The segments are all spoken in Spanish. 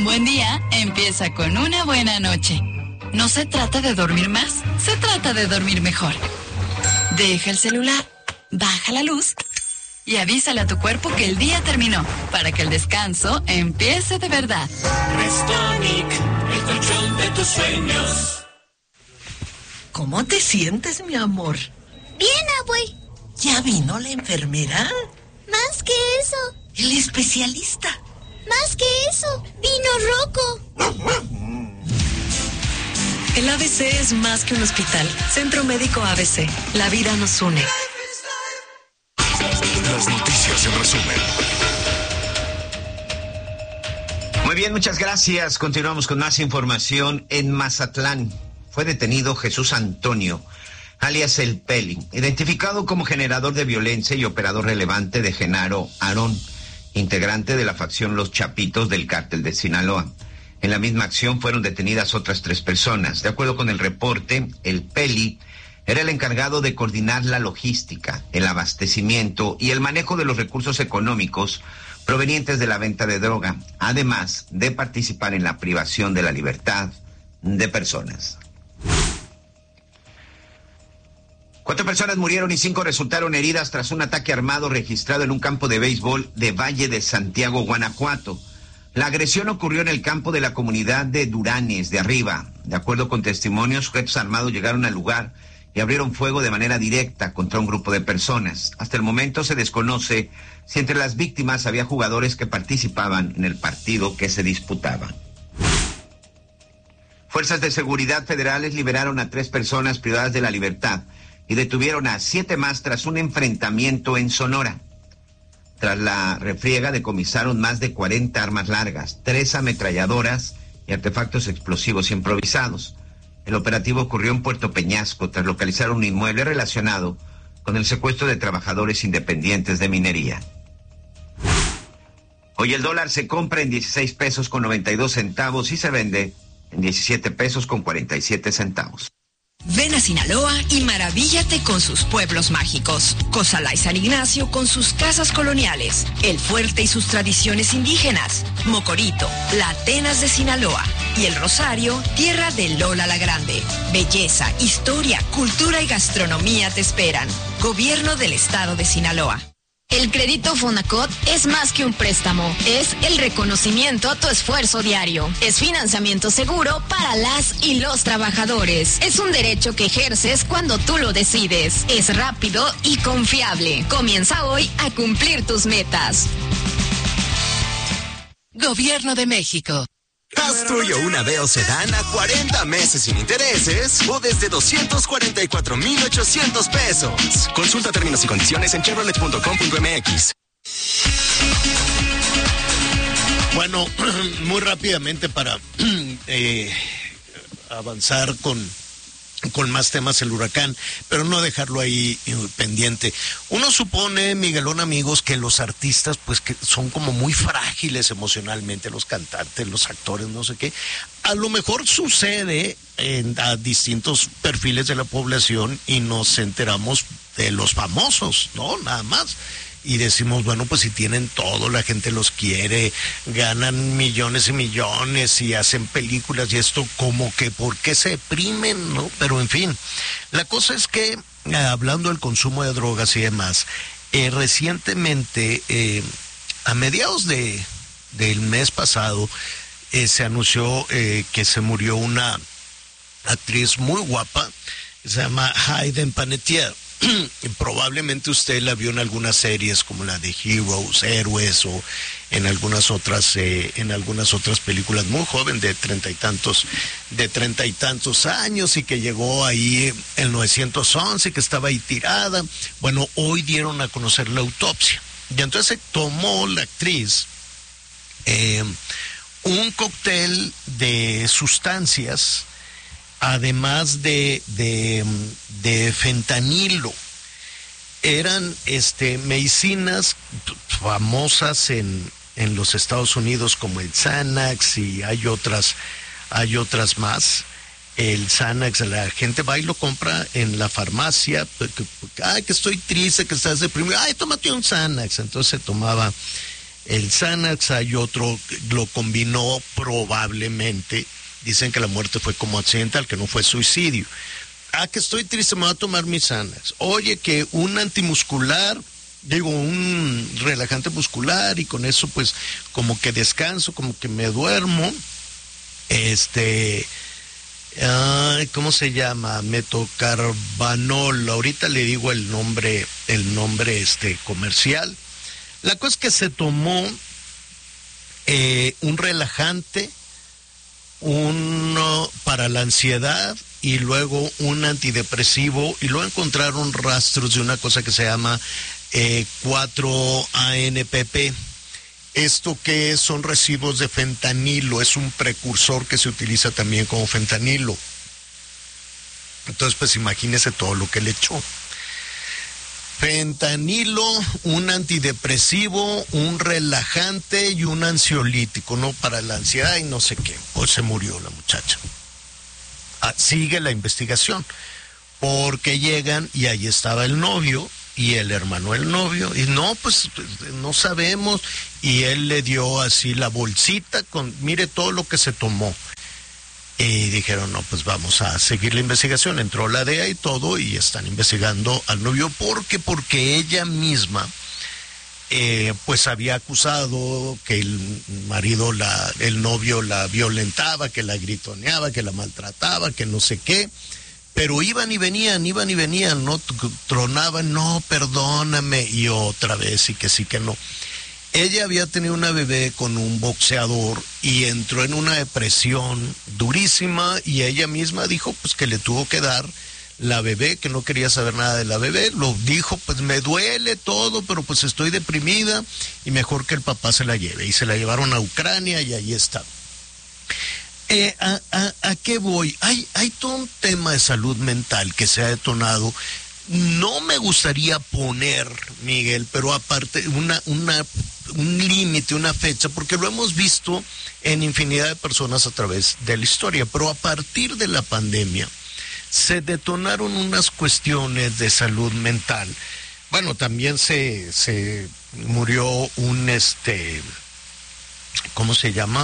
buen día empieza con una buena noche. No se trata de dormir más, se trata de dormir mejor. Deja el celular, baja la luz y avísale a tu cuerpo que el día terminó, para que el descanso empiece de verdad. Restonic, el colchón de tus sueños. ¿Cómo te sientes, mi amor? Bien, abue. ¿Ya vino la enfermera? Más que eso. El especialista. Más que eso. Vino Rocco. El ABC es más que un hospital. Centro Médico ABC. La vida nos une. Las noticias en resumen. Muy bien, muchas gracias. Continuamos con más información. En Mazatlán fue detenido Jesús Antonio, alias El Peli, identificado como generador de violencia y operador relevante de Genaro Aarón, integrante de la facción Los Chapitos del Cártel de Sinaloa. En la misma acción fueron detenidas otras 3 personas. De acuerdo con el reporte, El Peli era el encargado de coordinar la logística, el abastecimiento y el manejo de los recursos económicos provenientes de la venta de droga, además de participar en la privación de la libertad de personas. 4 personas murieron y 5 resultaron heridas tras un ataque armado registrado en un campo de béisbol de Valle de Santiago, Guanajuato. La agresión ocurrió en el campo de la comunidad de Duranes de Arriba. De acuerdo con testimonios, sujetos armados llegaron al lugar y abrieron fuego de manera directa contra un grupo de personas. Hasta el momento se desconoce si entre las víctimas había jugadores que participaban en el partido que se disputaba. Fuerzas de seguridad federales liberaron a 3 personas privadas de la libertad y detuvieron a 7 más tras un enfrentamiento en Sonora. Tras la refriega decomisaron más de 40 armas largas, 3 ametralladoras y artefactos explosivos improvisados. El operativo ocurrió en Puerto Peñasco tras localizar un inmueble relacionado con el secuestro de trabajadores independientes de minería. Hoy el dólar se compra en 16 pesos con 92 centavos y se vende en 17 pesos con 47 centavos. Ven a Sinaloa y maravíllate con sus pueblos mágicos. Cozalá y San Ignacio con sus casas coloniales. El Fuerte y sus tradiciones indígenas. Mocorito, la Atenas de Sinaloa. Y El Rosario, tierra de Lola la Grande. Belleza, historia, cultura y gastronomía te esperan. Gobierno del Estado de Sinaloa. El crédito Fonacot es más que un préstamo, es el reconocimiento a tu esfuerzo diario. Es financiamiento seguro para las y los trabajadores. Es un derecho que ejerces cuando tú lo decides. Es rápido y confiable. Comienza hoy a cumplir tus metas. Gobierno de México. Haz tuyo una Veo Sedán a 40 meses sin intereses o desde 244,800 pesos. Consulta términos y condiciones en chevrolet.com.mx. Bueno, muy rápidamente para avanzar con más temas el huracán, pero no dejarlo ahí pendiente. Uno supone, Miguelón, amigos, que los artistas pues que son como muy frágiles emocionalmente, los cantantes, los actores, no sé qué. A lo mejor sucede a distintos perfiles de la población y nos enteramos de los famosos, ¿no? Nada más. Y decimos, bueno, pues si tienen todo, la gente los quiere, ganan millones y millones y hacen películas y esto como que, ¿por qué se deprimen, no? Pero en fin, la cosa es que, hablando del consumo de drogas y demás, recientemente, a mediados del mes pasado, se anunció que se murió una actriz muy guapa, se llama Hayden Panettiere. Probablemente usted la vio en algunas series como la de Heroes, Héroes, o en algunas otras películas. Muy joven, de treinta y tantos años, y que llegó ahí en 911, que estaba ahí tirada. Bueno, hoy dieron a conocer la autopsia y entonces tomó la actriz un cóctel de sustancias, además de fentanilo. Eran medicinas famosas en los Estados Unidos como el Xanax, y hay otras más. El Xanax, la gente va y lo compra en la farmacia, que estoy triste, que estás deprimido, tómate un Xanax. Entonces se tomaba el Xanax, hay otro, lo combinó probablemente. Dicen que la muerte fue como accidental, que no fue suicidio. Que estoy triste, me voy a tomar mis Xanax. Oye, que un antimuscular, un relajante muscular, y con eso pues como que descanso, como que me duermo. ¿Cómo se llama? Metocarbanol. Ahorita le digo el nombre comercial. La cosa es que se tomó un relajante, uno para la ansiedad y luego un antidepresivo, y luego encontraron rastros de una cosa que se llama 4-ANPP. Esto que son residuos de fentanilo, es un precursor que se utiliza también como fentanilo. Entonces, pues imagínese todo lo que le echó. Fentanilo, un antidepresivo, un relajante y un ansiolítico, ¿no? Para la ansiedad y no sé qué. Pues se murió la muchacha. Sigue la investigación, porque llegan y ahí estaba el novio y el hermano del novio, y no, pues no sabemos, y él le dio así la bolsita con, mire todo lo que se tomó. Y dijeron, no, pues vamos a seguir la investigación. Entró la DEA y todo, y están investigando al novio. Porque ella misma, pues había acusado que el marido, el novio la violentaba, que la gritoneaba, que la maltrataba, que no sé qué. Pero iban y venían, no tronaban, no, perdóname, y otra vez, y que sí, que no. Ella había tenido una bebé con un boxeador y entró en una depresión durísima, y ella misma dijo pues que le tuvo que dar la bebé, que no quería saber nada de la bebé. Lo dijo, pues me duele todo, pero pues estoy deprimida y mejor que el papá se la lleve. Y se la llevaron a Ucrania y ahí está. ¿A qué voy? Hay todo un tema de salud mental que se ha detonado. No me gustaría poner, Miguel, pero aparte un límite, una fecha, porque lo hemos visto en infinidad de personas a través de la historia, pero a partir de la pandemia se detonaron unas cuestiones de salud mental. Bueno, también se murió ¿cómo se llama?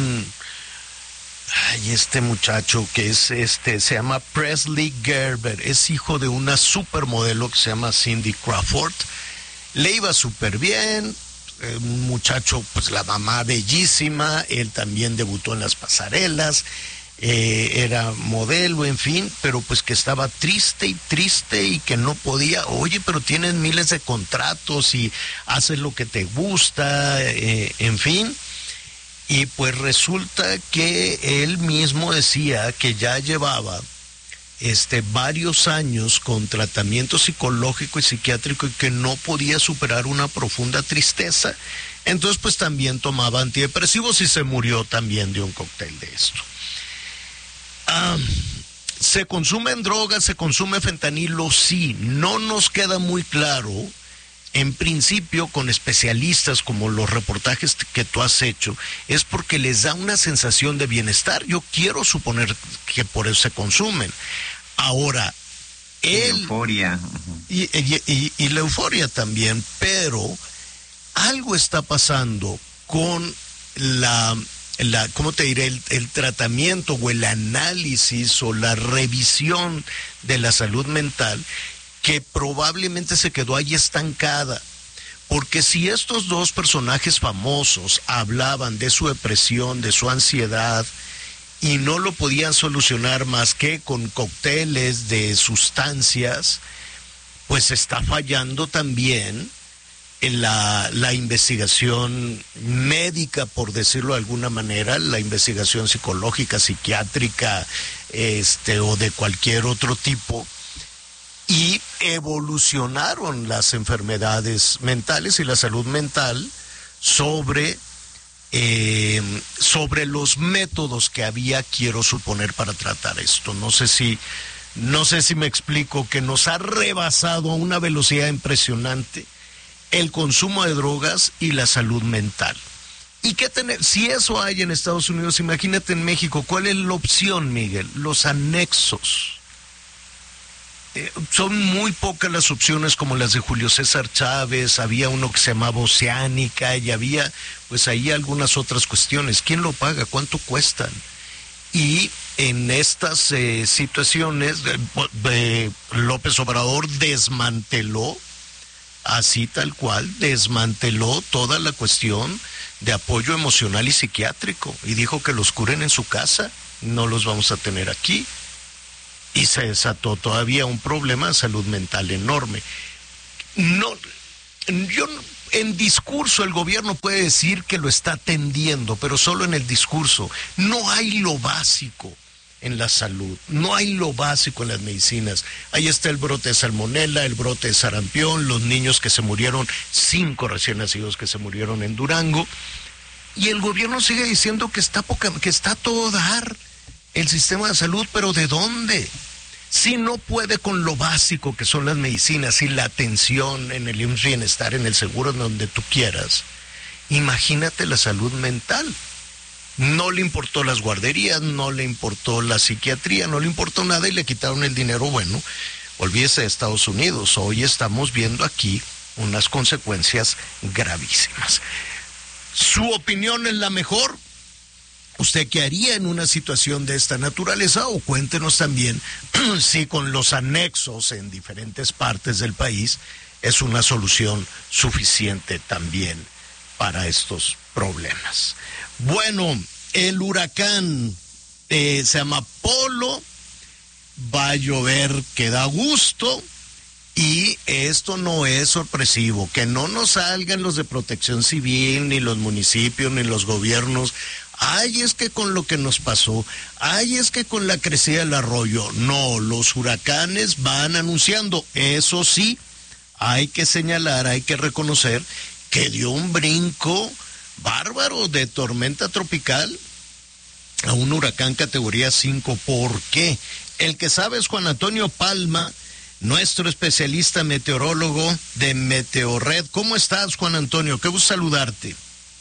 Este muchacho que es se llama Presley Gerber, es hijo de una supermodelo que se llama Cindy Crawford. Le iba súper bien, un muchacho, pues la mamá bellísima, él también debutó en las pasarelas, era modelo, en fin, pero pues que estaba triste y que no podía. Oye, pero tienes miles de contratos y haces lo que te gusta, en fin. Y pues resulta que él mismo decía que ya llevaba varios años con tratamiento psicológico y psiquiátrico y que no podía superar una profunda tristeza. Entonces pues también tomaba antidepresivos y se murió también de un cóctel de esto. ¿Se consumen drogas, se consume fentanilo? Sí, no nos queda muy claro. En principio, con especialistas como los reportajes que tú has hecho, es porque les da una sensación de bienestar. Yo quiero suponer que por eso se consumen. Ahora, euforia. Y la euforia también, pero algo está pasando con ¿cómo te diré? El tratamiento o el análisis o la revisión de la salud mental, que probablemente se quedó ahí estancada. Porque si estos dos personajes famosos hablaban de su depresión, de su ansiedad, y no lo podían solucionar más que con cócteles de sustancias, pues está fallando también en la investigación médica, por decirlo de alguna manera, la investigación psicológica, psiquiátrica, o de cualquier otro tipo. Y evolucionaron las enfermedades mentales y la salud mental sobre los métodos que había, quiero suponer, para tratar esto. No sé si me explico, que nos ha rebasado a una velocidad impresionante el consumo de drogas y la salud mental. ¿Y qué tener? Si eso hay en Estados Unidos, imagínate en México. ¿Cuál es la opción, Miguel? Los anexos. son muy pocas las opciones como las de Julio César Chávez, había uno que se llamaba Oceánica y había pues ahí algunas otras cuestiones. ¿Quién lo paga? ¿Cuánto cuestan? Y en estas situaciones López Obrador desmanteló, así tal cual, desmanteló toda la cuestión de apoyo emocional y psiquiátrico y dijo que los curen en su casa, no los vamos a tener aquí. Y se desató todavía un problema de salud mental enorme. En discurso el gobierno puede decir que lo está atendiendo, pero solo en el discurso. No hay lo básico en la salud, no hay lo básico en las medicinas. Ahí está el brote de salmonela, el brote de sarampión, los niños que se murieron, 5 recién nacidos que se murieron en Durango. Y el gobierno sigue diciendo que está a todo dar el sistema de salud, pero ¿de dónde? Si no puede con lo básico que son las medicinas y la atención en el IMSS Bienestar, en el seguro, en donde tú quieras, imagínate la salud mental. No le importó las guarderías, no le importó la psiquiatría, no le importó nada y le quitaron el dinero. Bueno, olvídese de Estados Unidos. Hoy estamos viendo aquí unas consecuencias gravísimas. ¿Su opinión es la mejor? ¿Usted qué haría en una situación de esta naturaleza? O cuéntenos también si con los anexos en diferentes partes del país es una solución suficiente también para estos problemas. Bueno, el huracán se llama Polo, va a llover que da gusto. Y esto no es sorpresivo, que no nos salgan los de Protección Civil, ni los municipios, ni los gobiernos. Ay, es que con lo que nos pasó, ay, es que con la crecida del arroyo. No, los huracanes van anunciando. Eso sí, hay que señalar, hay que reconocer que dio un brinco bárbaro de tormenta tropical a un huracán categoría 5. ¿Por qué? El que sabe es Juan Antonio Palma, nuestro especialista meteorólogo de Meteorred. ¿Cómo estás, Juan Antonio? Qué gusto saludarte.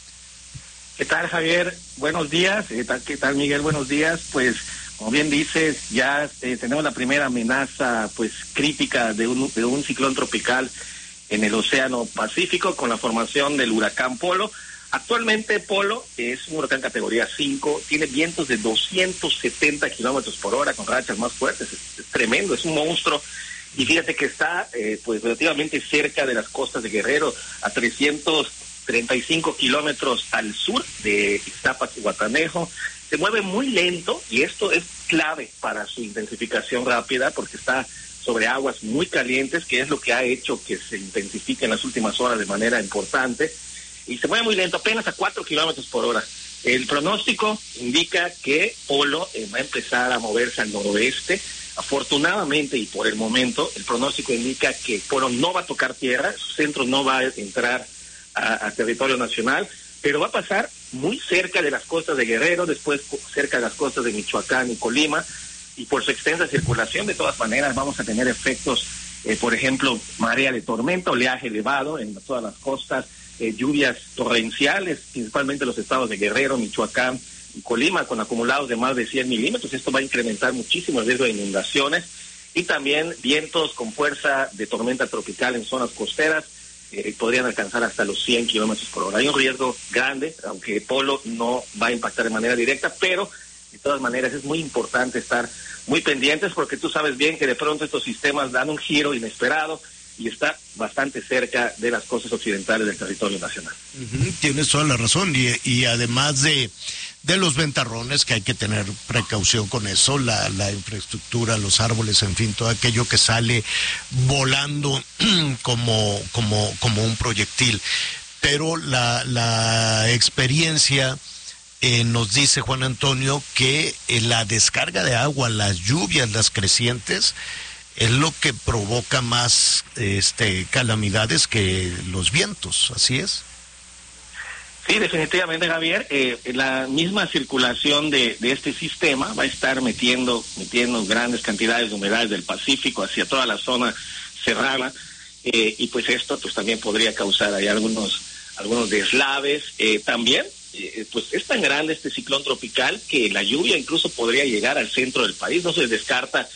¿Qué tal, Javier? Buenos días. ¿Qué tal, Miguel? Buenos días. Pues, como bien dices, ya tenemos la primera amenaza pues crítica de un ciclón tropical en el Océano Pacífico con la formación del huracán Polo. Actualmente Polo es un huracán categoría 5, tiene vientos de 270 kilómetros por hora con rachas más fuertes. Es tremendo, es un monstruo. Y fíjate que está pues relativamente cerca de las costas de Guerrero, a 335 kilómetros al sur de Ixtapas y Guatanejo. Se mueve muy lento y esto es clave para su intensificación rápida porque está sobre aguas muy calientes, que es lo que ha hecho que se intensifique en las últimas horas de manera importante. Y se mueve muy lento, apenas a 4 kilómetros por hora. El pronóstico indica que Polo va a empezar a moverse al noroeste. Afortunadamente y por el momento, el pronóstico indica que Polo no va a tocar tierra, su centro no va a entrar a territorio nacional, pero va a pasar muy cerca de las costas de Guerrero, después cerca de las costas de Michoacán y Colima, y por su extensa circulación, de todas maneras, vamos a tener efectos, por ejemplo, marea de tormenta, oleaje elevado en todas las costas, lluvias torrenciales, principalmente en los estados de Guerrero, Michoacán y Colima, con acumulados de más de 100 milímetros. Esto va a incrementar muchísimo el riesgo de inundaciones y también vientos con fuerza de tormenta tropical en zonas costeras podrían alcanzar hasta los 100 kilómetros por hora. Hay un riesgo grande, aunque Polo no va a impactar de manera directa, pero de todas maneras es muy importante estar muy pendientes porque tú sabes bien que de pronto estos sistemas dan un giro inesperado y está bastante cerca de las costas occidentales del territorio nacional. Tienes toda la razón, y además de los ventarrones, que hay que tener precaución con eso, la infraestructura, los árboles, en fin, todo aquello que sale volando como un proyectil. Pero la experiencia nos dice, Juan Antonio, que la descarga de agua, las lluvias, las crecientes, es lo que provoca más calamidades que los vientos, ¿así es? Sí, definitivamente, Javier. La misma circulación de este sistema va a estar metiendo grandes cantidades de humedades del Pacífico hacia toda la zona serrana, y pues esto pues también podría causar ahí algunos deslaves. También pues es tan grande este ciclón tropical que la lluvia incluso podría llegar al centro del país. No se descarta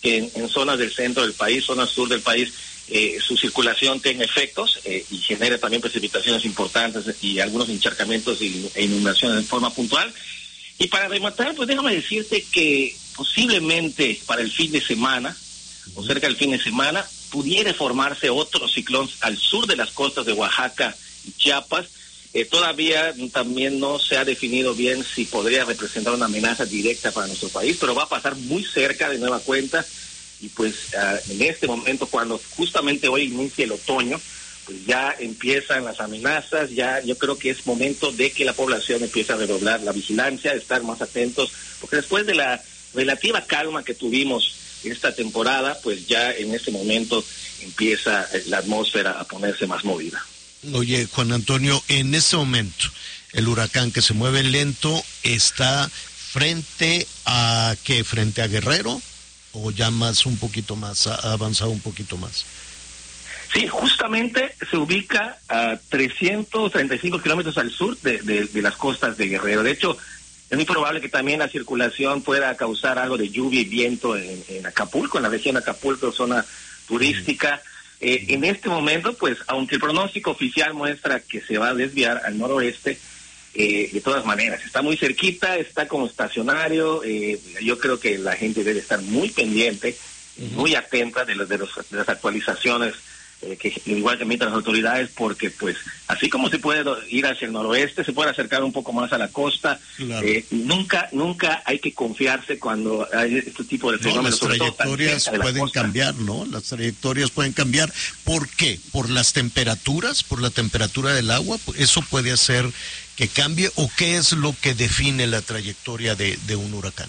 que en zonas del centro del país, zonas sur del país, su circulación tenga efectos y genere también precipitaciones importantes y algunos encharcamientos e inundaciones en forma puntual. Y para rematar, pues déjame decirte que posiblemente para el fin de semana, o cerca del fin de semana, pudiera formarse otro ciclón al sur de las costas de Oaxaca y Chiapas. Todavía también no se ha definido bien si podría representar una amenaza directa para nuestro país, pero va a pasar muy cerca de nueva cuenta. Y pues en este momento, cuando justamente hoy inicia el otoño, pues ya empiezan las amenazas. Ya yo creo que es momento de que la población empiece a redoblar la vigilancia, estar más atentos, porque después de la relativa calma que tuvimos esta temporada, pues ya en este momento empieza la atmósfera a ponerse más movida. Oye, Juan Antonio, en este momento, el huracán que se mueve lento está frente a Guerrero, o ya un poquito más, ha avanzado un poquito más. Sí, justamente se ubica a 335 kilómetros al sur de las costas de Guerrero. De hecho, es muy probable que también la circulación pueda causar algo de lluvia y viento en Acapulco, en la región de Acapulco, zona turística. En este momento, pues, aunque el pronóstico oficial muestra que se va a desviar al noroeste, de todas maneras, está muy cerquita, está como estacionario. Yo creo que la gente debe estar muy pendiente, muy atenta de las actualizaciones que igual que emiten las autoridades, porque pues así como se puede ir hacia el noroeste, se puede acercar un poco más a la costa. Claro. Nunca hay que confiarse cuando hay este tipo de fenómenos. Las trayectorias pueden cambiar, ¿no? Las trayectorias pueden cambiar. ¿Por qué? ¿Por las temperaturas? ¿Por la temperatura del agua? ¿Eso puede hacer que cambie? ¿O qué es lo que define la trayectoria de un huracán?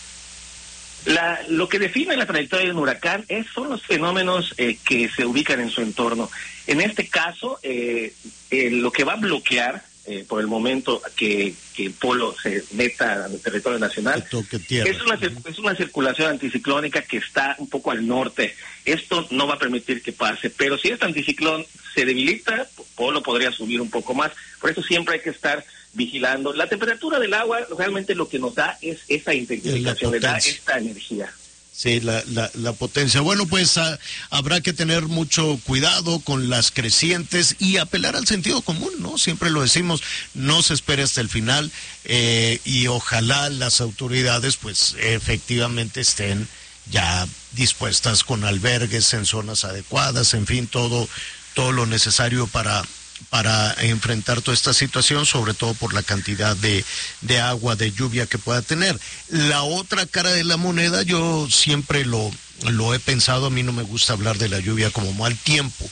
Lo que define la trayectoria de un huracán son los fenómenos que se ubican en su entorno. En este caso, lo que va a bloquear por el momento que el polo se meta al territorio nacional es una circulación anticiclónica que está un poco al norte. Esto no va a permitir que pase, pero si este anticiclón se debilita, polo podría subir un poco más. Por eso siempre hay que estar vigilando. La temperatura del agua realmente lo que nos da es esa intensificación, le da esta energía. Sí, la potencia. Bueno, pues habrá que tener mucho cuidado con las crecientes y apelar al sentido común, ¿no? Siempre lo decimos, no se espere hasta el final y ojalá las autoridades pues efectivamente estén ya dispuestas con albergues en zonas adecuadas, en fin, todo lo necesario para enfrentar toda esta situación, sobre todo por la cantidad de agua, de lluvia que pueda tener. La otra cara de la moneda, yo siempre lo he pensado, a mí no me gusta hablar de la lluvia como mal tiempo.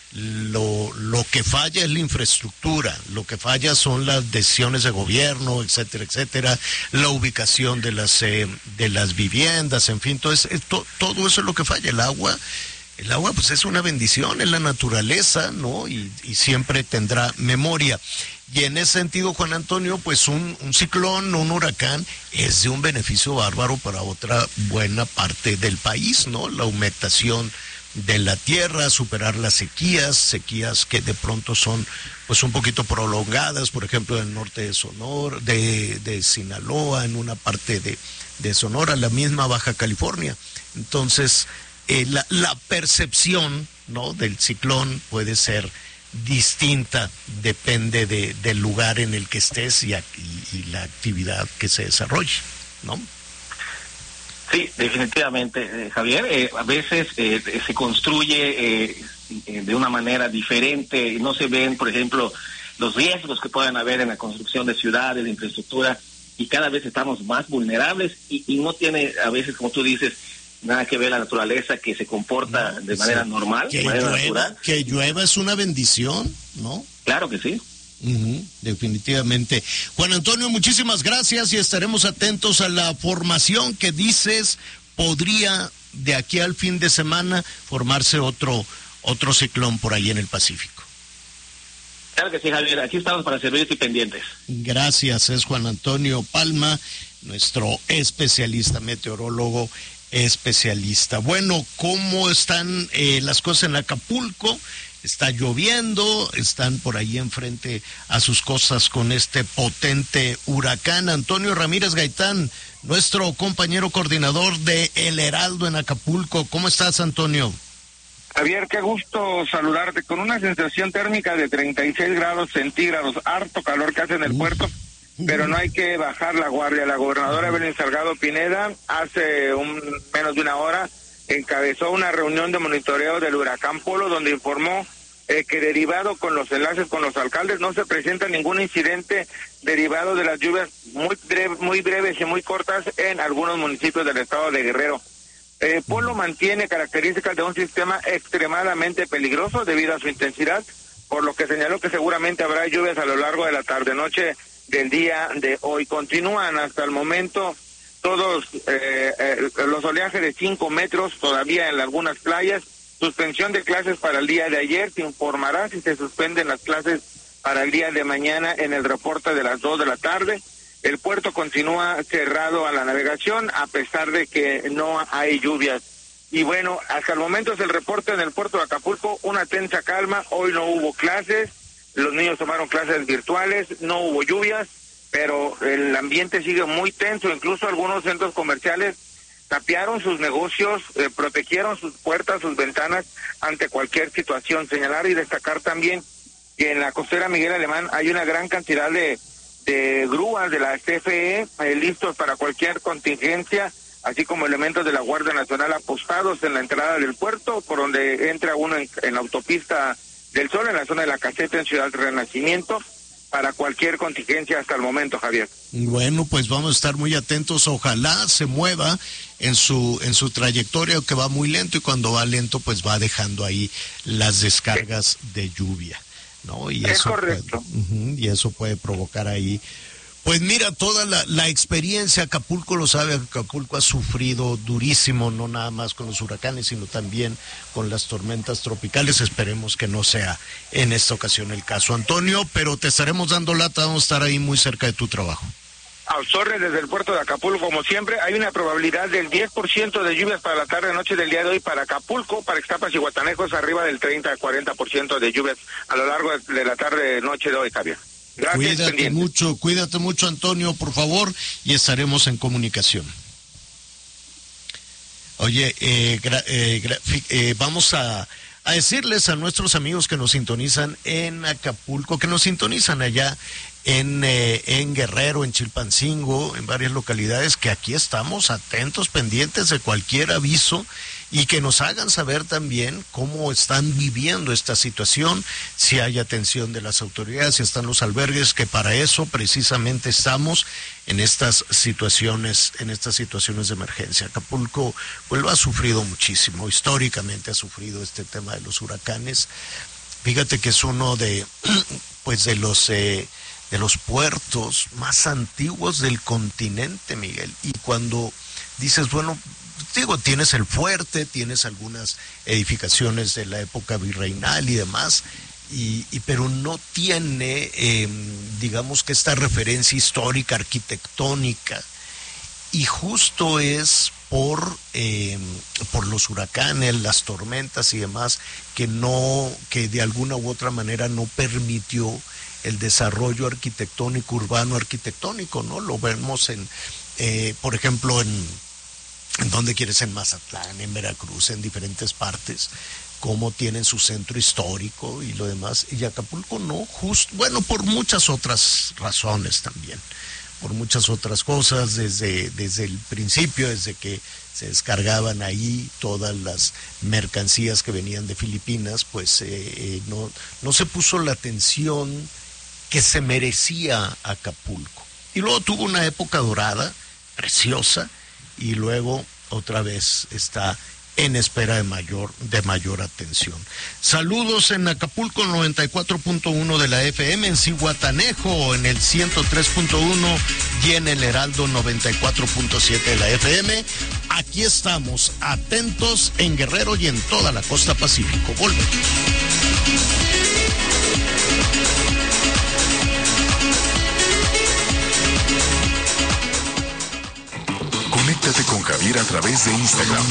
Lo que falla es la infraestructura, lo que falla son las decisiones de gobierno, etcétera, etcétera, la ubicación de las viviendas, en fin, todo eso es lo que falla. El agua pues es una bendición, es la naturaleza, ¿no? Y siempre tendrá memoria. Y en ese sentido, Juan Antonio, pues un ciclón, un huracán, es de un beneficio bárbaro para otra buena parte del país, ¿no? La humectación de la tierra, superar las sequías que de pronto son pues un poquito prolongadas, por ejemplo, en el norte de Sonora, de Sinaloa, en una parte de Sonora, la misma Baja California. Entonces, la percepción, ¿no?, del ciclón puede ser distinta, depende del lugar en el que estés y la actividad que se desarrolle, ¿no? Sí, definitivamente, Javier. A veces se construye de una manera diferente, no se ven, por ejemplo, los riesgos que puedan haber en la construcción de ciudades, de infraestructura, y cada vez estamos más vulnerables y no tiene, a veces, como tú dices, nada que ver la naturaleza que se comporta de manera normal, de manera natural. Que llueva es una bendición, ¿no? Claro que sí. Definitivamente. Juan Antonio, muchísimas gracias y estaremos atentos a la formación que dices podría de aquí al fin de semana formarse otro ciclón por ahí en el Pacífico. Claro que sí, Javier, aquí estamos para servirte y pendientes. Gracias, es Juan Antonio Palma, nuestro especialista, meteorólogo especialista. Bueno, ¿cómo están las cosas en Acapulco? está lloviendo, están por ahí enfrente a sus cosas con este potente huracán. Antonio Ramírez Gaitán, nuestro compañero coordinador de El Heraldo en Acapulco. ¿Cómo estás, Antonio? Javier, qué gusto saludarte. Con una sensación térmica de 36 grados centígrados, harto calor que hace en el puerto, pero no hay que bajar la guardia. La gobernadora Evelyn Salgado Pineda hace menos de una hora encabezó una reunión de monitoreo del huracán Polo, donde informó que derivado con los enlaces con los alcaldes no se presenta ningún incidente derivado de las lluvias muy breves y muy cortas en algunos municipios del estado de Guerrero. Polo mantiene características de un sistema extremadamente peligroso debido a su intensidad, por lo que señaló que seguramente habrá lluvias a lo largo de la tarde-noche del día de hoy. Continúan hasta el momento todos los oleajes de 5 metros todavía en algunas playas, suspensión de clases para el día de ayer, se informará si se suspenden las clases para el día de mañana en el reporte de las 2 de la tarde. El puerto continúa cerrado a la navegación a pesar de que no hay lluvias. Y bueno, hasta el momento es el reporte en el puerto de Acapulco, una tensa calma. Hoy no hubo clases, los niños tomaron clases virtuales, no hubo lluvias, pero el ambiente sigue muy tenso. Incluso algunos centros comerciales tapiaron sus negocios, protegieron sus puertas, sus ventanas ante cualquier situación. Señalar y destacar también que en la costera Miguel Alemán hay una gran cantidad de grúas de la CFE listos para cualquier contingencia, así como elementos de la Guardia Nacional apostados en la entrada del puerto, por donde entra uno en la autopista del Sol, en la zona de la Caseta, en Ciudad Renacimiento, para cualquier contingencia hasta el momento, Javier. Bueno, pues vamos a estar muy atentos, ojalá se mueva en su trayectoria, que va muy lento, y cuando va lento pues va dejando ahí las descargas de lluvia, ¿no? Y es eso correcto. Y eso puede provocar ahí, pues mira, toda la experiencia. Acapulco lo sabe, Acapulco ha sufrido durísimo, no nada más con los huracanes, sino también con las tormentas tropicales. Esperemos que no sea en esta ocasión el caso, Antonio, pero te estaremos dando lata, vamos a estar ahí muy cerca de tu trabajo. Sorre desde el puerto de Acapulco, como siempre, hay una probabilidad del 10% de lluvias para la tarde-noche del día de hoy para Acapulco, para Ixtapas y Guatanejos, arriba del 30-40% de lluvias a lo largo de la tarde-noche de hoy, Javier. Gracias, cuídate mucho, Antonio, por favor, y estaremos en comunicación. Oye, vamos a decirles a nuestros amigos que nos sintonizan en Acapulco, que nos sintonizan allá en Guerrero, en Chilpancingo, en varias localidades, que aquí estamos atentos, pendientes de cualquier aviso, y que nos hagan saber también cómo están viviendo esta situación, si hay atención de las autoridades, si están los albergues, que para eso precisamente estamos en estas situaciones de emergencia. Acapulco pues lo ha sufrido muchísimo, históricamente ha sufrido este tema de los huracanes. Fíjate que es uno de los puertos más antiguos del continente, Miguel, y cuando dices, bueno, digo, tienes el fuerte, tienes algunas edificaciones de la época virreinal y demás, pero no tiene, digamos que esta referencia histórica, arquitectónica, y justo es por los huracanes, las tormentas y demás, que de alguna u otra manera no permitió el desarrollo arquitectónico, urbano arquitectónico, ¿no? Lo vemos por ejemplo, en donde quieres, en Mazatlán, en Veracruz, en diferentes partes, cómo tienen su centro histórico y lo demás, y Acapulco no, bueno, por muchas otras razones también, por muchas otras cosas, desde el principio, desde que se descargaban ahí todas las mercancías que venían de Filipinas, pues no se puso la atención que se merecía Acapulco. Y luego tuvo una época dorada, preciosa, y luego otra vez está en espera de mayor atención. Saludos en Acapulco, 94.1 de la FM, en Zihuatanejo en el 103.1 y en el Heraldo 94.7 de la FM. Aquí estamos, atentos en Guerrero y en toda la costa pacífico. Volvemos. Conecta Comunícate con Javier a través de Instagram.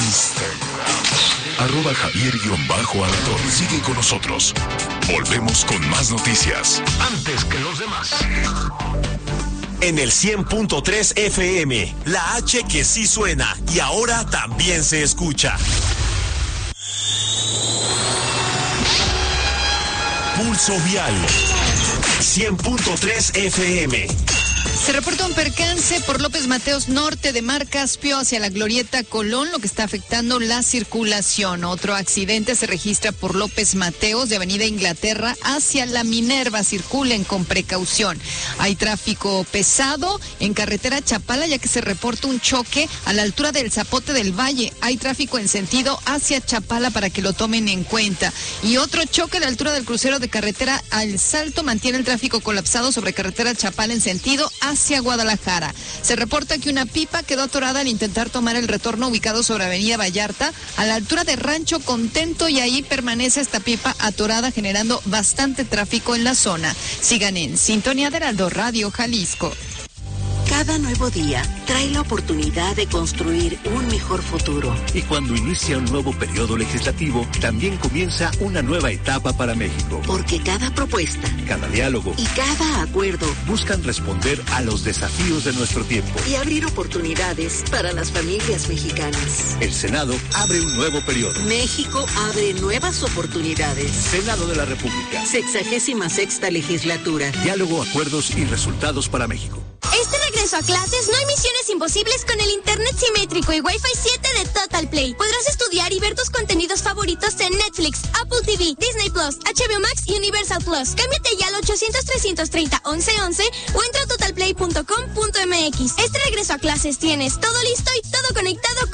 @Javier_Alator. Sigue con nosotros. Volvemos con más noticias. Antes que los demás. En el 100.3 FM, la H que sí suena y ahora también se escucha. Pulso Vial, 100.3 FM. Se reporta un percance por López Mateos norte de Mar Caspio hacia la Glorieta Colón, lo que está afectando la circulación. Otro accidente se registra por López Mateos de Avenida Inglaterra hacia la Minerva. Circulen con precaución. Hay tráfico pesado en carretera Chapala, ya que se reporta un choque a la altura del Zapote del Valle. Hay tráfico en sentido hacia Chapala para que lo tomen en cuenta. Y otro choque a la altura del crucero de carretera al Salto mantiene el tráfico colapsado sobre carretera Chapala en sentido hacia Guadalajara. Se reporta que una pipa quedó atorada al intentar tomar el retorno ubicado sobre Avenida Vallarta a la altura de Rancho Contento, y ahí permanece esta pipa atorada generando bastante tráfico en la zona. Sigan en sintonía de Heraldo Radio Jalisco. Cada nuevo día trae la oportunidad de construir un mejor futuro. Y cuando inicia un nuevo periodo legislativo, también comienza una nueva etapa para México. Porque cada propuesta, cada diálogo y cada acuerdo buscan responder a los desafíos de nuestro tiempo y abrir oportunidades para las familias mexicanas. El Senado abre un nuevo periodo. México abre nuevas oportunidades. Senado de la República. 66ª legislatura. Diálogo, acuerdos y resultados para México. Este regreso a clases no hay misiones imposibles con el internet simétrico y Wi-Fi 7 de Total Play. Podrás estudiar y ver tus contenidos favoritos en Netflix, Apple TV, Disney Plus, HBO Max y Universal Plus. Cámbiate ya al 800-330-1111 o entra a totalplay.com.mx. Este regreso a clases tienes todo listo y todo conectado